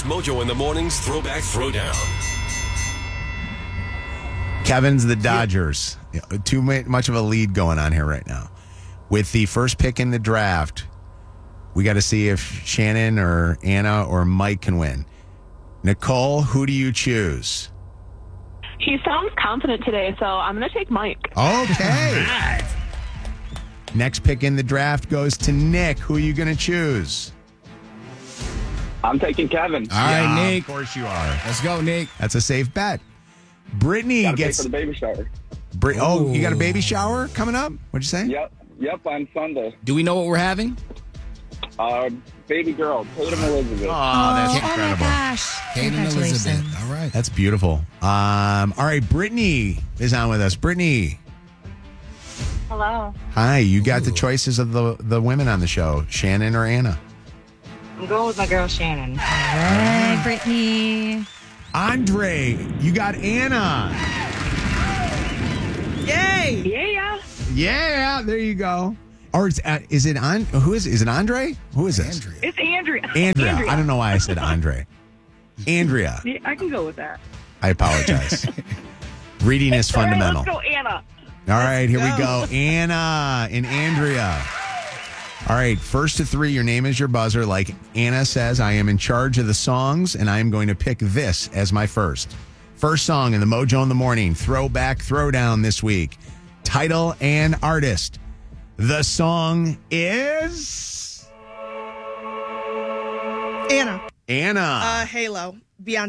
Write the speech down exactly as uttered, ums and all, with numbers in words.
Mojo in the Morning's Throwback Throwdown. Kevin's the Dodgers. Yeah, too much of a lead going on here right now. With the first pick in the draft, we got to see if Shannon or Anna or Mike can win. Nicole, who do you choose? He sounds confident today, so I'm going to take Mike. Okay. Next pick in the draft goes to Nick. Who are you going to choose? I'm taking Kevin. All right, Yeah, Nick. Of course you are. Let's go, Nick. That's a safe bet. Brittany Gotta gets. pay for the baby shower. Bri- oh, you got a baby shower coming up? What'd you say? Yep, yep, on Sunday. Do we know what we're having? Uh, baby girl, Tatum Elizabeth. Oh, that's oh, incredible. Oh, my gosh. Kate and Congratulations. Elizabeth. All right. That's beautiful. Um, all right, Brittany is on with us. Brittany, Hello. hi. You got the choices of the the women on the show, Shannon or Anna. I'm going with my girl Shannon. Hey, Brittany. Andre, you got Anna. Yay! Yeah. Yeah, there you go. Or is, uh, is it on? Who is is it? Andre? Who is this? Andrea. It's Andrea. Andrea. Andrea. I don't know why I said Andre. Andrea. Yeah, I can go with that. I apologize. Reading is fundamental. All right, let's go, Anna. All right, here we go. go. Anna and Andrea. All right, first to three, your name is your buzzer. Like Anna says, I am in charge of the songs, and I am going to pick this as my first. First song in the Mojo in the Morning Throwback Throwdown this week. Title and artist. The song is... Anna. Anna. Uh, Halo. Beyonce.